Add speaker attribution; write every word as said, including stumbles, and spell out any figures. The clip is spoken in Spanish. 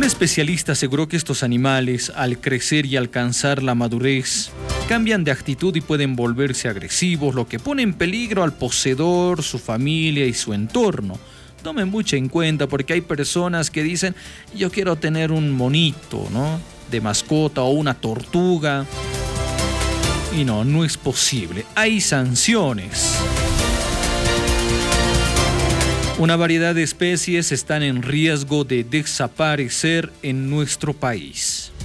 Speaker 1: Un especialista aseguró que estos animales, al crecer y alcanzar la madurez, cambian de actitud y pueden volverse agresivos, lo que pone en peligro al poseedor, su familia y su entorno. Tomen mucho en cuenta porque hay personas que dicen, yo quiero tener un monito, ¿no?, de mascota o una tortuga. Y no, no es posible. Hay sanciones. Una variedad de especies están en riesgo de desaparecer en nuestro país.